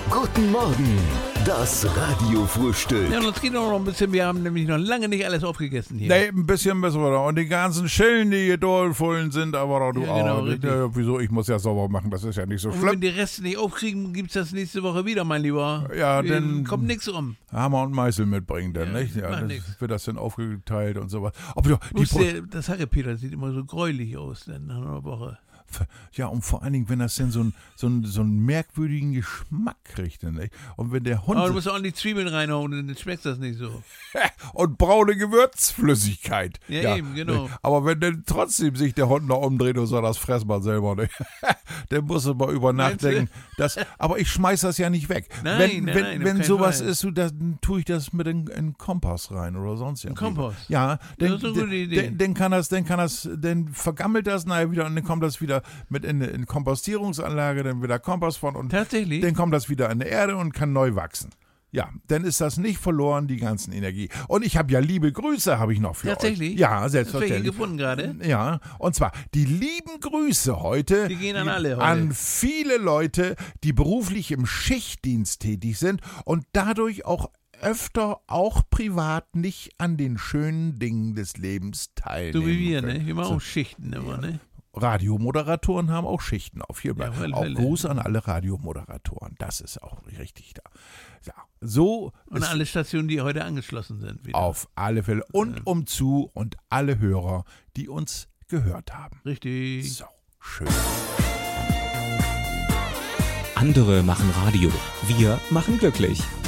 Guten Morgen, das Radiofrühstück. Ja, und uns geht noch ein bisschen, wir haben nämlich noch lange nicht alles aufgegessen hier. Nee, ein bisschen müssen wir da. Und die ganzen Schellen, die hier dolvollen sind, aber auch du Ja, genau, auch. richtig. Wieso? Ich muss ja sauber machen, das ist ja nicht so Und wenn schlimm. die Reste nicht aufkriegen, gibt's das nächste Woche wieder, mein Lieber. Ja, dann kommt nichts rum. Hammer und Meißel mitbringen, dann, Ja, nicht? Ja, macht dann nix. wird das dann aufgeteilt und sowas. Aber Das Hackepeter sieht immer so gräulich aus, dann nach einer Woche. ja, und vor allen Dingen, wenn das denn so einen merkwürdigen Geschmack kriegt, nicht? Und wenn der Hund Aber du musst auch die Zwiebeln reinhauen, dann schmeckt das nicht so. und braune Gewürzflüssigkeit. Ja, eben, genau. Nicht? Aber wenn dann trotzdem sich der Hund noch umdreht und sagt, das fress mal selber, nicht? Dann musst du mal über Meinst du? nachdenken. Aber ich schmeiß das ja nicht weg. Nein, wenn auf wenn keinen sowas Fall. ist, dann tue ich das mit in Kompost rein oder sonst ja. Kompost? Ja, Das ist eine gute Idee. dann vergammelt das nachher wieder und dann kommt das wieder mit in Kompostierungsanlage, dann wieder Kompost von und Tatsächlich? dann kommt das wieder in die Erde und kann neu wachsen. Ja, dann ist das nicht verloren, die ganzen Energie. Und ich habe ja liebe Grüße, habe ich noch für Tatsächlich? euch. Ja, Hast du welche selbstverständlich. gefunden gerade? Ja, und zwar die lieben Grüße heute. Die gehen an alle heute. An viele Leute, die beruflich im Schichtdienst tätig sind und dadurch auch öfter, auch privat, nicht an den schönen Dingen des Lebens teilnehmen. So wie wir, ne? können. Wir machen auch Schichten immer, ne? Radiomoderatoren haben auch Schichten auf hier. Ja, auf alle auch Fälle. Gruß an alle Radiomoderatoren. Das ist auch richtig da. Ja, so Und ist alle Stationen, die heute angeschlossen sind. Wieder. auf alle Fälle und umzu und alle Hörer, die uns gehört haben. Richtig. So, schön. Andere machen Radio. Wir machen glücklich.